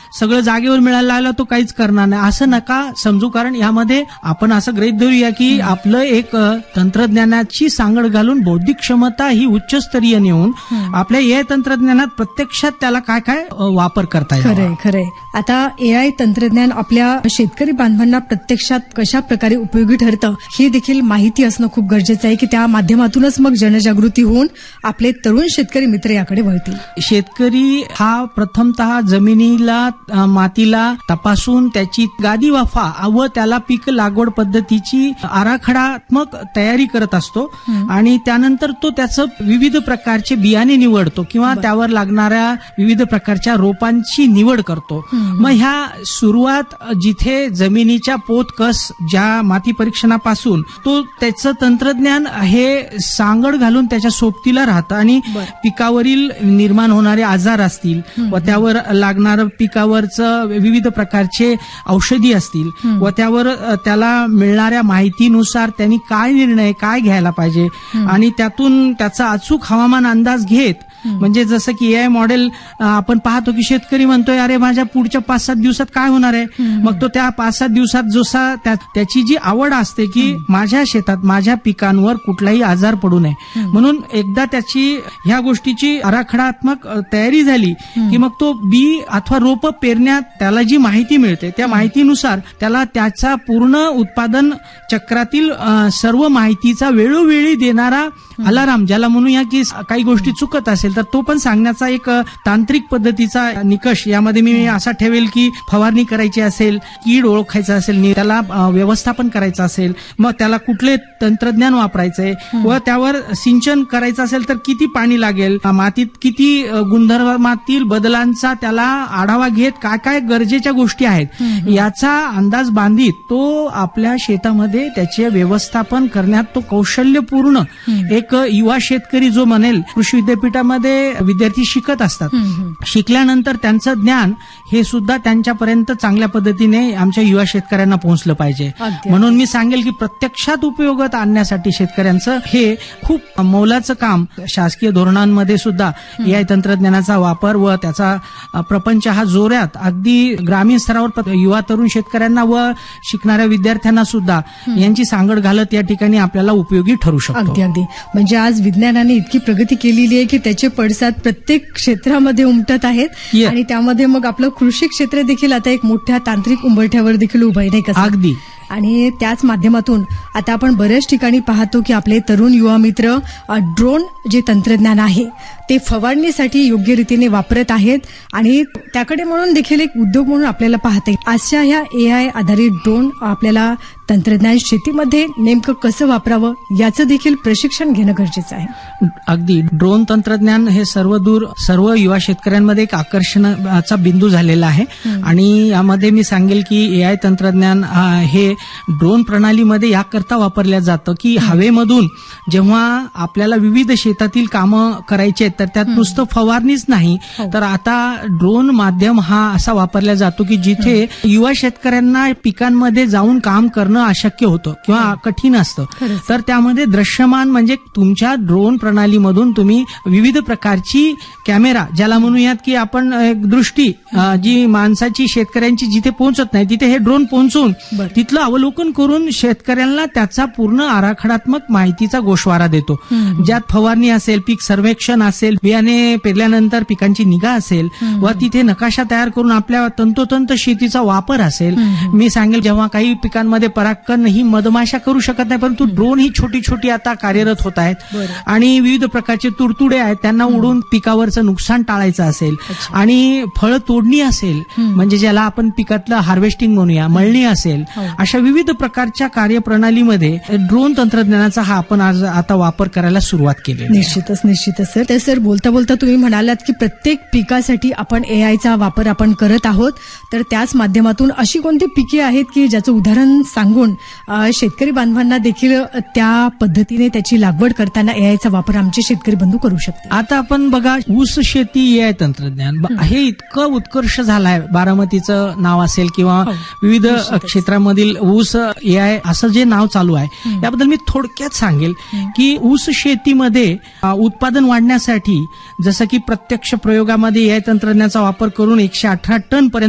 सगळं जागेवर मिळायला लागलं तो काहीच करणार नाही असं नका समजू. कारण यामध्ये आपण असं गृहीत धरूया की आपलं एक तंत्रज्ञानाची सांगड घालून बौद्धिक क्षमता ही उच्चस्तरीय नेऊन आपल्या एआय तंत्रज्ञानात प्रत्यक्षात त्याला काय काय वापर करता येईल. खरंय. आता एआय तंत्रज्ञान आपल्या शेतकरी बांधवांना प्रत्यक्षात कशा प्रकारे उपयोगी ठरतं हे देखील माहिती असणं खूप गरजेचं आहे की त्या माध्यमातूनच मग जनजागृती होऊन आपले तरुण शेतकरी मित्र याकडे वळतील. शेतकरी हा प्रथमतः जमिनीला मातीला तपासून त्याची गादी वाफा व त्याला पीक लागवड पद्धतीची आराखडात्मक तयारी करत असतो आणि त्यानंतर तो त्याचं विविध प्रकारचे बियाणे निवडतो किंवा त्यावर लागणाऱ्या विविध प्रकारच्या रोपांची निवड करतो. मग ह्या सुरुवात जिथे जमिनीच्या पोत कस ज्या माती परीक्षणापासून तो त्याचं तंत्रज्ञान हे सांगड घालून त्याच्या सोबतीला राहतं आणि पिकावरील निर्माण होणारे आजार असतील व त्यावर लागणारं पिकावरचं विविध प्रकारचे औषधी असतील व त्यावर त्याला मिळणाऱ्या माहितीनुसार त्यांनी काय निर्णय काय घ्यायला पाहिजे आणि त्यातून त्याचा अचूक हवामान अंदाज घेत म्हणजे जसं की एआय मॉडेल आपण पाहतो की शेतकरी म्हणतोय अरे माझ्या पुढच्या 5-7 दिवसात काय होणार आहे. मग तो त्या 5-7 दिवसात जसा त्याची जी आवड असते की माझ्या शेतात माझ्या पिकांवर कुठलाही आजार पडू नये म्हणून एकदा त्याची ह्या गोष्टीची आराखडात्मक तयारी झाली की मग तो बी अथवा रोप पेरण्यात त्याला जी माहिती मिळते त्या माहितीनुसार त्याला त्याचा पूर्ण उत्पादन चक्रातील सर्व माहितीचा वेळोवेळी देणारा अलाराम ज्याला म्हणूया की काही गोष्टी चुकत असेल तर तो पण सांगण्याचा एक तांत्रिक पद्धतीचा निकष यामध्ये मी असा ठेवेल की फवारणी करायची असेल कीड ओळखायचं असेल त्याला व्यवस्थापन करायचं असेल मग त्याला कुठले तंत्रज्ञान वापरायचंय व त्यावर सिंचन करायचं असेल तर किती पाणी लागेल मातीत किती गुणधर्मातील बदलांचा त्याला आढावा घेत काय काय गरजेच्या गोष्टी आहेत याचा अंदाज बांधित तो आपल्या शेतामध्ये त्याचे व्यवस्थापन करण्यात तो कौशल्यपूर्ण एक युवा शेतकरी जो म्हणेल कृषी विद्यापीठामध्ये विद्यार्थी शिकत असतात शिकल्यानंतर त्यांचं ज्ञान हे सुद्धा त्यांच्यापर्यंत चांगल्या पद्धतीने आमच्या युवा शेतकऱ्यांना पोहोचलं पाहिजे. म्हणून मी सांगेल की प्रत्यक्षात उपयोगात आणण्यासाठी शेतकऱ्यांचं हे खूप मौलाचं काम शासकीय धोरणांमध्ये सुद्धा एआय तंत्रज्ञानाचा वापर व त्याचा प्रपंच हा जोरात अगदी ग्रामीण स्तरावर युवा तरुण शेतकऱ्यांना व शिकणाऱ्या विद्यार्थ्यांना सुद्धा यांची सांगड घालत या ठिकाणी आपल्याला उपयोगी ठरू शकतो. अगदी म्हणजे आज विज्ञानाने इतकी प्रगती केलेली आहे की त्याचे पडसाद प्रत्येक क्षेत्रामध्ये उमटत आहेत आणि त्यामध्ये मग आपलं कृषी क्षेत्र देखील आता एक मोठ्या तांत्रिक उंबरठ्यावर देखील उभं आहे नाही का. अगदी. आणि त्याच माध्यमातून आता आपण बऱ्याच ठिकाणी पाहतो की आपले तरुण युवा मित्र ड्रोन जे तंत्रज्ञान आहे ते फवारणीसाठी योग्य रीतीने वापरत आहेत आणि त्याकडे म्हणून देखील एक उद्योग म्हणून आपल्याला पाहता येईल. अशा ह्या एआय आधारित ड्रोन आपल्याला तंत्रज्ञान शेतीमध्ये नेमकं कसं वापरावं याचं देखील प्रशिक्षण घेणं गरजेचं आहे. अगदी. ड्रोन तंत्रज्ञान हे सर्व युवा शेतकऱ्यांमध्ये एक आकर्षणाचा बिंदू झालेला आहे आणि यामध्ये मी सांगेल की एआय तंत्रज्ञान हे ड्रोन प्रणालीमध्ये याकरता वापरल्या जातं की हवेमधून जेव्हा आपल्याला विविध शेतातील कामं करायची आहेत तर त्यात नुसतं फवारणीच नाही तर आता ड्रोन माध्यम हा असा वापरला जातो की जिथे युवा शेतकऱ्यांना पिकांमध्ये जाऊन काम करणं अशक्य होतं किंवा कठीण असतं तर त्यामध्ये दृश्यमान म्हणजे तुमच्या ड्रोन प्रणालीमधून तुम्ही विविध प्रकारची कॅमेरा ज्याला म्हणूयात की आपण एक दृष्टी जी माणसाची शेतकऱ्यांची जिथे पोहोचत नाही तिथे हे ड्रोन पोहोचून तिथलं अवलोकन करून शेतकऱ्यांना त्याचा पूर्ण आराखडात्मक माहितीचा गोषवारा देतो. ज्यात फवारणी असेल पीक सर्वेक्षण असेल बियाणे पेरल्यानंतर पिकांची निगा असेल व तिथे नकाशा तयार करून आपल्या तंतोतंत शेतीचा वापर असेल. मी सांगेल जेव्हा काही पिकांमध्ये परागकण ही मधमाशा करू शकत नाही परंतु ड्रोन ही छोटी छोटी आता कार्यरत होत आहेत आणि विविध प्रकारचे तुडतुडे आहेत त्यांना उडून पिकावरचं नुकसान टाळायचं असेल आणि फळ तोडणी असेल म्हणजे ज्याला आपण पिकातलं हार्वेस्टिंग म्हणूया मळणी असेल अशा विविध प्रकारच्या कार्यप्रणालीमध्ये ड्रोन तंत्रज्ञानाचा हा आपण आज आता वापर करायला सुरुवात केली. निश्चितच सर. तर सर बोलता बोलता तुम्ही म्हणालात की प्रत्येक पिकासाठी आपण एआयचा वापर आपण करत आहोत तर त्याच माध्यमातून अशी कोणती पिके आहेत की ज्याचं उदाहरण सांगून शेतकरी बांधवांना देखील त्या पद्धतीने त्याची लागवड करताना एआयचा वापर आमचे शेतकरी बंधू करू शकतात. आता आपण बघा ऊस शेती एआय तंत्रज्ञान हे इतकं उत्कर्ष झालंय. बारामतीचं नाव असेल किंवा विविध क्षेत्रामधील ऊस एआय असं जे नाव चालू आहे याबद्दल मी थोडक्यात सांगेल की ऊस शेतीमध्ये उत्पादन वाढण्यासाठी जसं की प्रत्यक्ष प्रयोगामध्ये एआय तंत्रज्ञानाचा वापर करून 118 टन पर्यंत